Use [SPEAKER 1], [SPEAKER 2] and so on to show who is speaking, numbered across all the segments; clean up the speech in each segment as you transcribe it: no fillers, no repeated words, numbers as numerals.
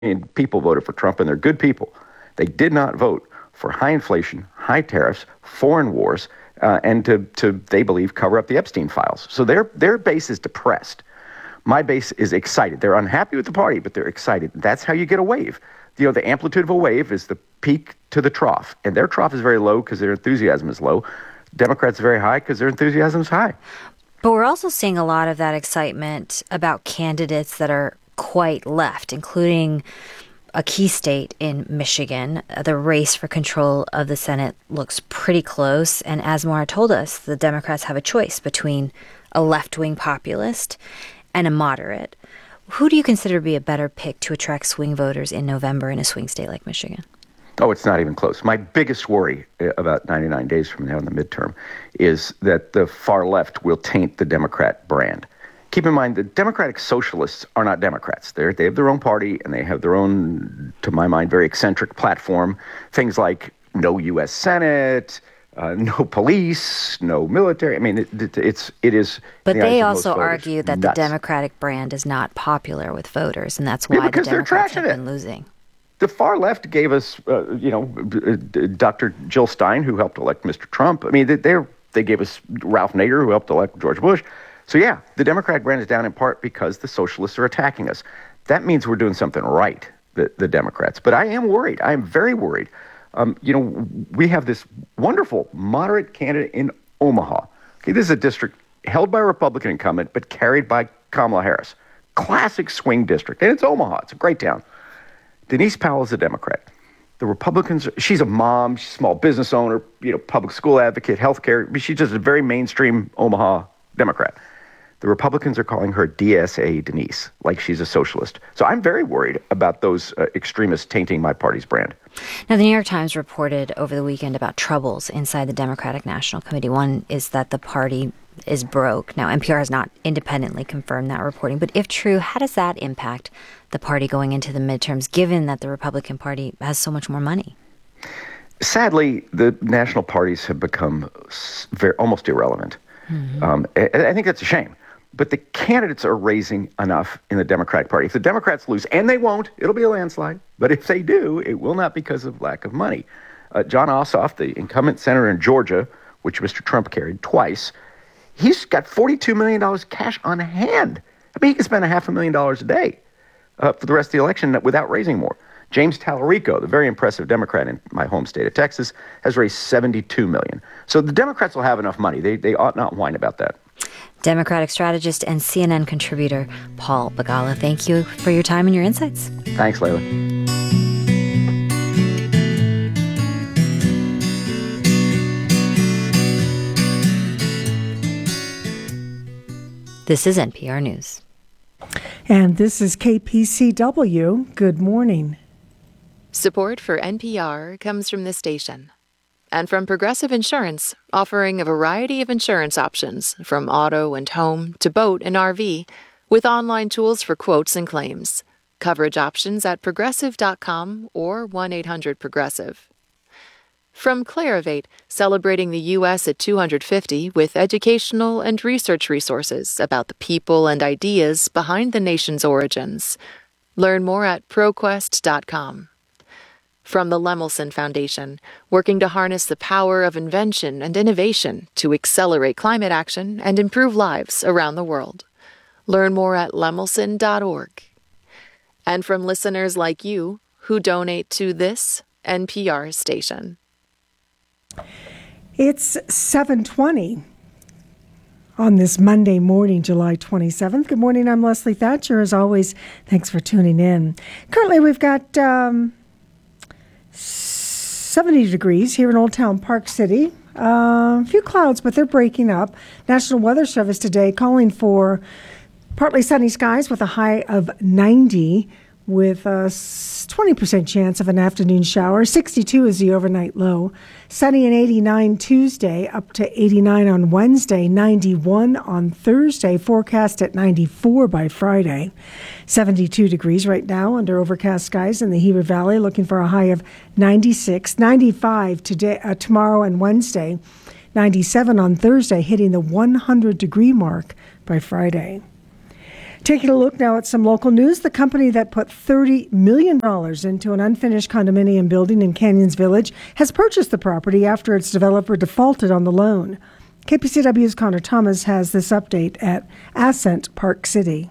[SPEAKER 1] people voted for Trump, and they're good people. They did not vote for high inflation, high tariffs, foreign wars, and to they believe cover up the Epstein files. So their base is depressed. My base is excited. They're unhappy with the party, but they're excited. That's how you get a wave. The amplitude of a wave is the peak to the trough, and their trough is very low because their enthusiasm is low. Democrats very high because their enthusiasm is high.
[SPEAKER 2] But we're also seeing a lot of that excitement about candidates that are quite left, including a key state in Michigan. The race for control of the Senate looks pretty close. And as Maura told us, the Democrats have a choice between a left-wing populist and a moderate. Who do you consider to be a better pick to attract swing voters in November in a swing state like Michigan?
[SPEAKER 1] Oh, it's not even close. My biggest worry about 99 days from now in the midterm is that the far left will taint the Democrat brand. Keep in mind, the Democratic Socialists are not Democrats. They have their own party, and they have their own, to my mind, very eccentric platform. Things like no U.S. Senate, no police, no military. I mean, it is.
[SPEAKER 2] But they also argue that the Democratic brand is not popular with voters, and that's why the Democrats have been losing.
[SPEAKER 1] The far left gave us, Dr. Jill Stein, who helped elect Mr. Trump. I mean, they gave us Ralph Nader, who helped elect George Bush. So, yeah, the Democratic brand is down in part because the socialists are attacking us. That means we're doing something right, the Democrats. But I am worried. I am very worried. We have this wonderful moderate candidate in Omaha. Okay, this is a district held by a Republican incumbent, but carried by Kamala Harris. Classic swing district. And it's Omaha. It's a great town. Denise Powell is a Democrat. The Republicans, she's a mom, she's a small business owner, public school advocate, healthcare. She's just a very mainstream Omaha Democrat. The Republicans are calling her DSA Denise, like she's a socialist. So I'm very worried about those extremists tainting my party's brand.
[SPEAKER 2] Now, the New York Times reported over the weekend about troubles inside the Democratic National Committee. One is that the party is broke. Now, NPR has not independently confirmed that reporting, but if true, how does that impact the party going into the midterms, given that the Republican Party has so much more money?
[SPEAKER 1] Sadly, the national parties have become almost irrelevant. Mm-hmm. I think that's a shame. But the candidates are raising enough in the Democratic Party. If the Democrats lose, and they won't, it'll be a landslide. But if they do, it will not because of lack of money. Jon Ossoff, the incumbent senator in Georgia, which Mr. Trump carried twice, he's got $42 million cash on hand. I mean, he can spend $500,000 a day for the rest of the election without raising more. James Tallarico, the very impressive Democrat in my home state of Texas, has raised $72 million. So the Democrats will have enough money. They ought not whine about that.
[SPEAKER 2] Democratic strategist and CNN contributor Paul Begala, thank you for your time and your insights.
[SPEAKER 1] Thanks, Layla.
[SPEAKER 2] This is NPR News.
[SPEAKER 3] And this is KPCW. Good morning.
[SPEAKER 4] Support for NPR comes from this station and from Progressive Insurance, offering a variety of insurance options from auto and home to boat and RV, with online tools for quotes and claims. Coverage options at progressive.com or 1-800-PROGRESSIVE. From Clarivate, celebrating the U.S. at 250 with educational and research resources about the people and ideas behind the nation's origins. Learn more at ProQuest.com. From the Lemelson Foundation, working to harness the power of invention and innovation to accelerate climate action and improve lives around the world. Learn more at lemelson.org. And from listeners like you who donate to this NPR station.
[SPEAKER 3] It's 7:20 on this Monday morning, July 27th. Good morning, I'm Leslie Thatcher. As always, thanks for tuning in. Currently, we've got 70 degrees here in Old Town Park City. A few clouds, but they're breaking up. National Weather Service today calling for partly sunny skies with a high of 90 with a 20% chance of an afternoon shower. 62 is the overnight low. Sunny and 89 Tuesday, up to 89 on Wednesday, 91 on Thursday, forecast at 94 by Friday. 72 degrees right now under overcast skies in the Gila Valley, looking for a high of 96. 95 today, tomorrow and Wednesday. 97 on Thursday, hitting the 100-degree mark by Friday. Taking a look now at some local news, the company that put $30 million into an unfinished condominium building in Canyons Village has purchased the property after its developer defaulted on the loan. KPCW's Connor Thomas has this update at Ascent Park City.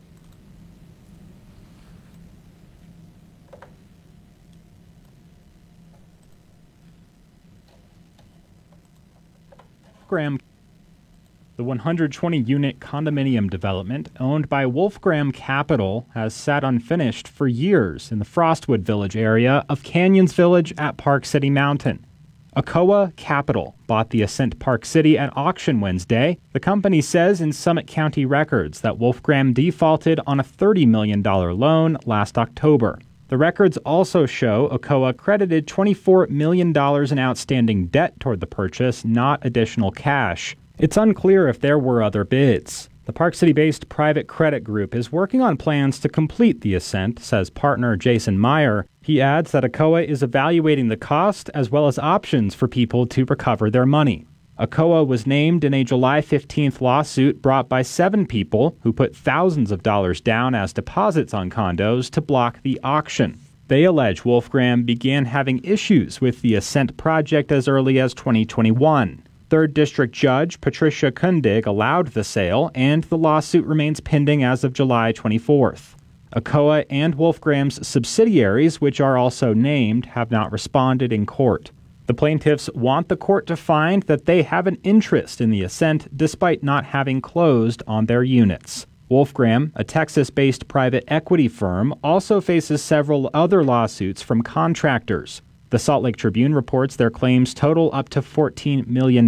[SPEAKER 5] The 120-unit condominium development owned by Wolfgram Capital has sat unfinished for years in the Frostwood Village area of Canyons Village at Park City Mountain. Akoa Capital bought the Ascent Park City at auction Wednesday. The company says in Summit County records that Wolfgram defaulted on a $30 million loan last October. The records also show Akoa credited $24 million in outstanding debt toward the purchase, not additional cash. It's unclear if there were other bids. The Park City-based private credit group is working on plans to complete the Ascent, says partner Jason Meyer. He adds that Akoa is evaluating the cost as well as options for people to recover their money. Akoa was named in a July 15th lawsuit brought by 7 people who put thousands of dollars down as deposits on condos to block the auction. They allege Wolfgram began having issues with the Ascent project as early as 2021. 3rd District Judge Patricia Kundig allowed the sale, and the lawsuit remains pending as of July 24th. Akoa and Wolfgram's subsidiaries, which are also named, have not responded in court. The plaintiffs want the court to find that they have an interest in the Ascent despite not having closed on their units. Wolfgram, a Texas-based private equity firm, also faces several other lawsuits from contractors. The Salt Lake Tribune reports their claims total up to $14 million.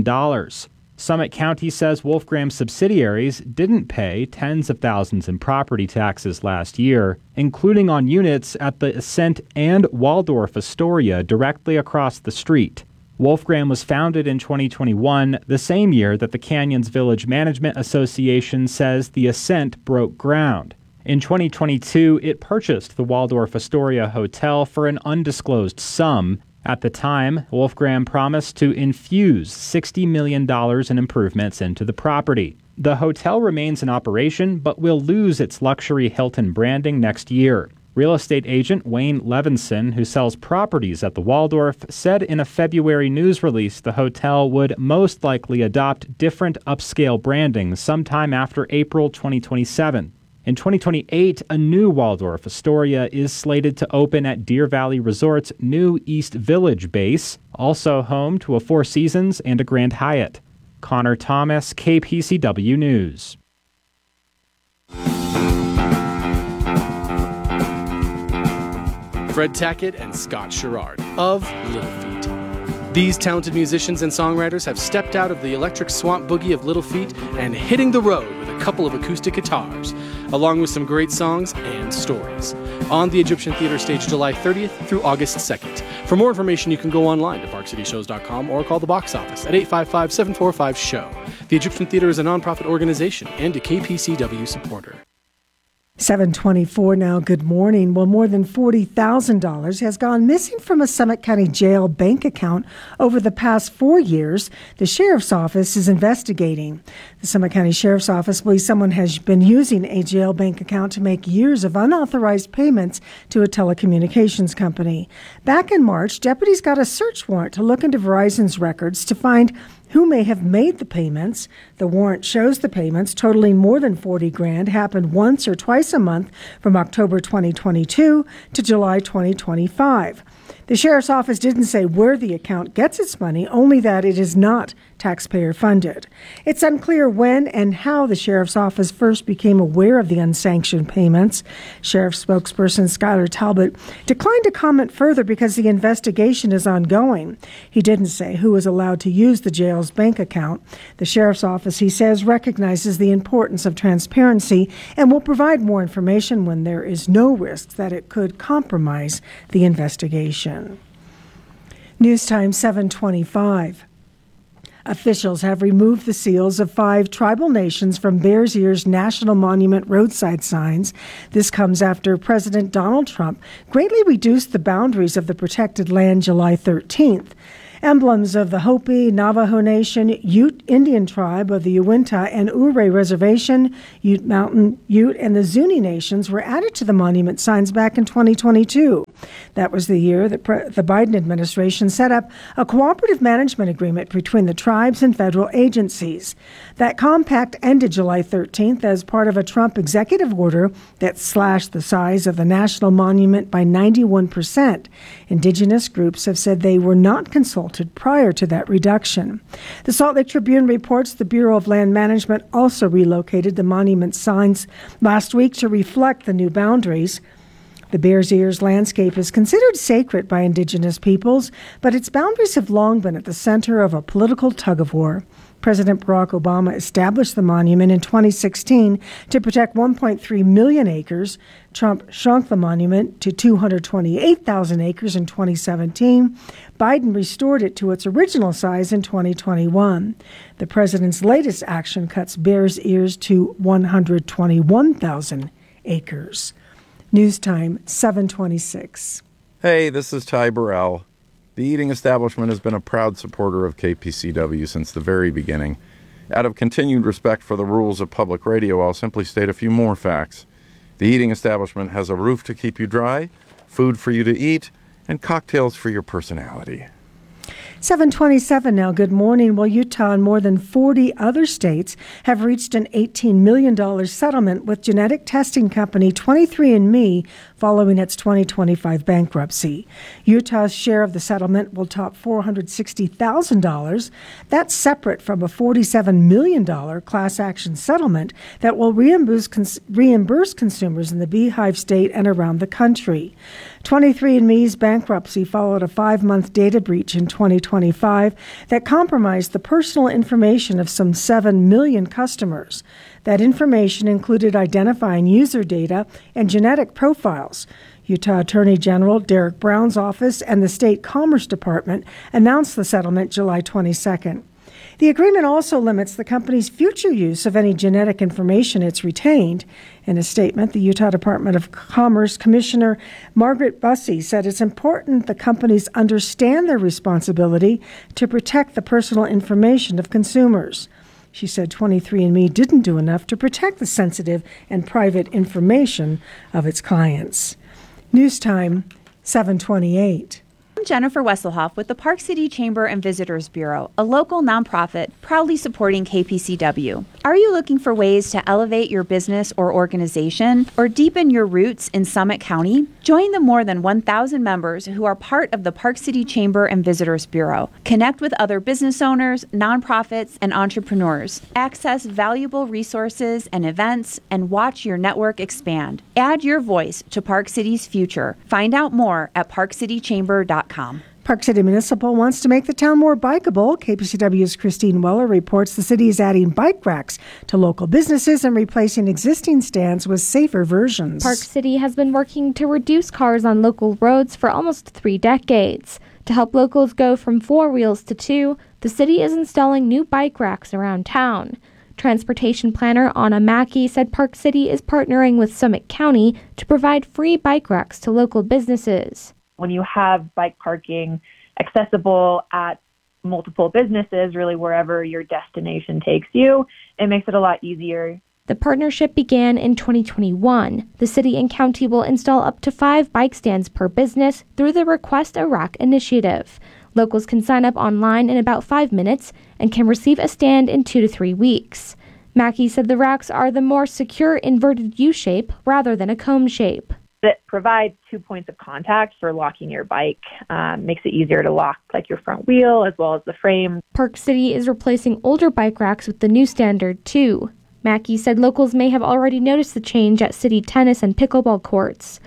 [SPEAKER 5] Summit County says Wolfgram's subsidiaries didn't pay tens of thousands in property taxes last year, including on units at the Ascent and Waldorf Astoria directly across the street. Wolfgram was founded in 2021, the same year that the Canyons Village Management Association says the Ascent broke ground. In 2022, it purchased the Waldorf Astoria Hotel for an undisclosed sum. At the time, Wolfgram promised to infuse $60 million in improvements into the property. The hotel remains in operation, but will lose its luxury Hilton branding next year. Real estate agent Wayne Levinson, who sells properties at the Waldorf, said in a February news release the hotel would most likely adopt different upscale branding sometime after April 2027. In 2028, a new Waldorf Astoria is slated to open at Deer Valley Resort's new East Village base, also home to a Four Seasons and a Grand Hyatt. Connor Thomas, KPCW News.
[SPEAKER 6] Fred Tackett and Scott Sherrard of Little Feat. These talented musicians and songwriters have stepped out of the electric swamp boogie of Little Feat and hitting the road with a couple of acoustic guitars, along with some great songs and stories, on the Egyptian Theater stage July 30th through August 2nd. For more information, you can go online to parkcityshows.com or call the box office at 855-745-SHOW. The Egyptian Theater is a nonprofit organization and a KPCW supporter.
[SPEAKER 3] 7:24 now. Good morning. Well, more than $40,000 has gone missing from a Summit County Jail bank account over the past 4 years. The Sheriff's Office is investigating. The Summit County Sheriff's Office believes someone has been using a jail bank account to make years of unauthorized payments to a telecommunications company. Back in March, deputies got a search warrant to look into Verizon's records to find who may have made the payments. The warrant shows the payments, totaling more than $40,000, happened once or twice a month from October 2022 to July 2025. The Sheriff's Office didn't say where the account gets its money, only that it is not taxpayer funded. It's unclear when and how the Sheriff's Office first became aware of the unsanctioned payments. Sheriff spokesperson Skylar Talbot declined to comment further because the investigation is ongoing. He didn't say who was allowed to use the jail's bank account. The Sheriff's Office, he says, recognizes the importance of transparency and will provide more information when there is no risk that it could compromise the investigation. News time 7:25. Officials have removed the seals of 5 tribal nations from Bears Ears National Monument roadside signs. This comes after President Donald Trump greatly reduced the boundaries of the protected land July 13th. Emblems of the Hopi, Navajo Nation, Ute Indian tribe of the Uinta and Ouray Reservation, Ute Mountain Ute, and the Zuni nations were added to the monument signs back in 2022. That was the year that the Biden administration set up a cooperative management agreement between the tribes and federal agencies. That compact ended July 13th as part of a Trump executive order that slashed the size of the national monument by 91%. Indigenous groups have said they were not consulted prior to that reduction. The Salt Lake Tribune reports the Bureau of Land Management also relocated the monument signs last week to reflect the new boundaries. The Bears Ears landscape is considered sacred by Indigenous peoples, but its boundaries have long been at the center of a political tug-of-war. President Barack Obama established the monument in 2016 to protect 1.3 million acres. Trump shrunk the monument to 228,000 acres in 2017. Biden restored it to its original size in 2021. The president's latest action cuts Bears Ears to 121,000 acres. News time, 7:26.
[SPEAKER 7] Hey, this is Ty Burrell. The Eating Establishment has been a proud supporter of KPCW since the very beginning. Out of continued respect for the rules of public radio, I'll simply state a few more facts. The Eating Establishment has a roof to keep you dry, food for you to eat, and cocktails for your personality.
[SPEAKER 3] 7:27 now. Good morning. Well, Utah and more than 40 other states have reached an $18 million settlement with genetic testing company 23andMe following its 2025 bankruptcy. Utah's share of the settlement will top $460,000. That's separate from a $47 million class action settlement that will reimburse consumers in the Beehive State and around the country. 23andMe's bankruptcy followed a 5-month data breach in 2025 that compromised the personal information of some 7 million customers. That information included identifying user data and genetic profiles. Utah Attorney General Derek Brown's office and the State Commerce Department announced the settlement July 22nd. The agreement also limits the company's future use of any genetic information it's retained. In a statement, the Utah Department of Commerce Commissioner Margaret Bussey said it's important the companies understand their responsibility to protect the personal information of consumers. She said 23andMe didn't do enough to protect the sensitive and private information of its clients. News time, 7:28.
[SPEAKER 8] I'm Jennifer Wesselhoff with the Park City Chamber and Visitors Bureau, a local nonprofit proudly supporting KPCW. Are you looking for ways to elevate your business or organization or deepen your roots in Summit County? Join the more than 1,000 members who are part of the Park City Chamber and Visitors Bureau. Connect with other business owners, nonprofits, and entrepreneurs. Access valuable resources and events and watch your network expand. Add your voice to Park City's future. Find out more at parkcitychamber.com.
[SPEAKER 3] Park City Municipal wants to make the town more bikeable. KPCW's Christine Weller reports the city is adding bike racks to local businesses and replacing existing stands with safer versions.
[SPEAKER 9] Park City has been working to reduce cars on local roads for almost 3 decades. To help locals go from 4 wheels to 2, the city is installing new bike racks around town. Transportation planner Anna Mackey said Park City is partnering with Summit County to provide free bike racks to local businesses.
[SPEAKER 10] When you have bike parking accessible at multiple businesses, really wherever your destination takes you, it makes it a lot easier.
[SPEAKER 9] The partnership began in 2021. The city and county will install up to 5 bike stands per business through the Request a Rack initiative. Locals can sign up online in about 5 minutes and can receive a stand in 2 to 3 weeks. Mackey said the racks are the more secure inverted U shape rather than a cone shape.
[SPEAKER 10] It provides 2 points of contact for locking your bike, makes it easier to lock like your front wheel as well as the frame.
[SPEAKER 9] Park City is replacing older bike racks with the new standard too. Mackey said locals may have already noticed the change at city tennis and pickleball courts.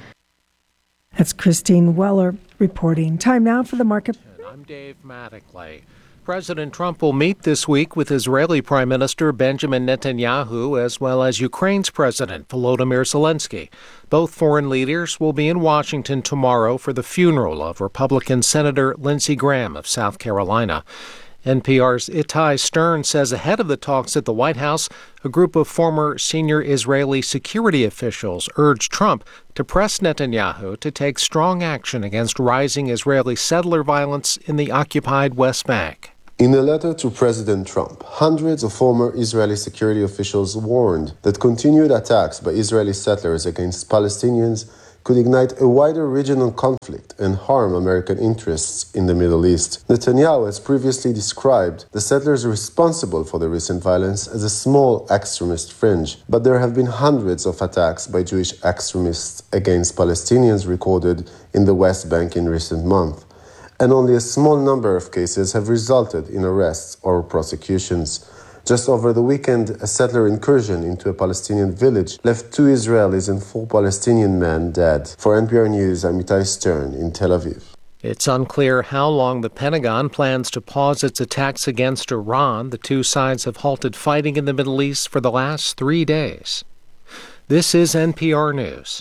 [SPEAKER 3] That's Christine Weller reporting. Time now for the market.
[SPEAKER 11] I'm Dave Mattingly. President Trump will meet this week with Israeli Prime Minister Benjamin Netanyahu as well as Ukraine's President Volodymyr Zelensky. Both foreign leaders will be in Washington tomorrow for the funeral of Republican Senator Lindsey Graham of South Carolina. NPR's Itai Stern says ahead of the talks at the White House, a group of former senior Israeli security officials urged Trump to press Netanyahu to take strong action against rising Israeli settler violence in the occupied West Bank.
[SPEAKER 12] In a letter to President Trump, hundreds of former Israeli security officials warned that continued attacks by Israeli settlers against Palestinians could ignite a wider regional conflict and harm American interests in the Middle East. Netanyahu has previously described the settlers responsible for the recent violence as a small extremist fringe, but there have been hundreds of attacks by Jewish extremists against Palestinians recorded in the West Bank in recent months, and only a small number of cases have resulted in arrests or prosecutions. Just over the weekend, a settler incursion into a Palestinian village left 2 Israelis and 4 Palestinian men dead. For NPR News, I'm Itai Stern in Tel Aviv.
[SPEAKER 11] It's unclear how long the Pentagon plans to pause its attacks against Iran. The two sides have halted fighting in the Middle East for the last 3 days. This is NPR News.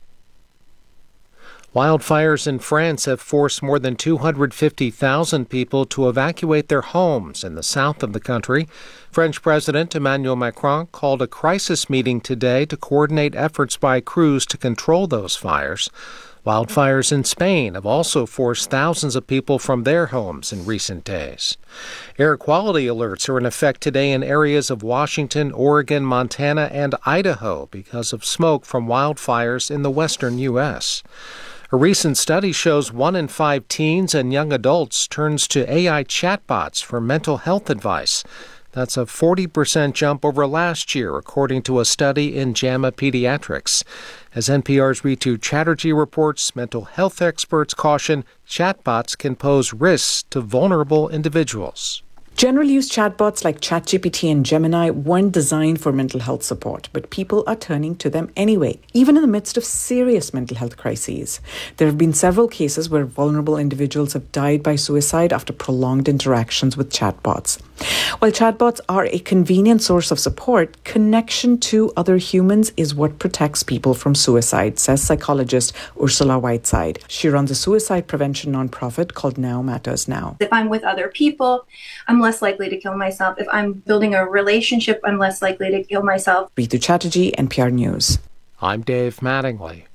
[SPEAKER 11] Wildfires in France have forced more than 250,000 people to evacuate their homes in the south of the country. French President Emmanuel Macron called a crisis meeting today to coordinate efforts by crews to control those fires. Wildfires in Spain have also forced thousands of people from their homes in recent days. Air quality alerts are in effect today in areas of Washington, Oregon, Montana, and Idaho because of smoke from wildfires in the western U.S. A recent study shows 1 in 5 teens and young adults turns to AI chatbots for mental health advice. That's a 40% jump over last year, according to a study in JAMA Pediatrics. As NPR's Ritu Chatterjee reports, mental health experts caution chatbots can pose risks to vulnerable individuals.
[SPEAKER 13] General-use chatbots like ChatGPT and Gemini weren't designed for mental health support, but people are turning to them anyway, even in the midst of serious mental health crises. There have been several cases where vulnerable individuals have died by suicide after prolonged interactions with chatbots. While chatbots are a convenient source of support, connection to other humans is what protects people from suicide, says psychologist Ursula Whiteside. She runs a suicide prevention nonprofit called Now Matters Now.
[SPEAKER 14] If I'm with other people, I'm less likely to kill myself. If I'm building a relationship, I'm less likely to kill myself.
[SPEAKER 13] Ritu Chatterjee, NPR News.
[SPEAKER 11] I'm Dave Mattingly.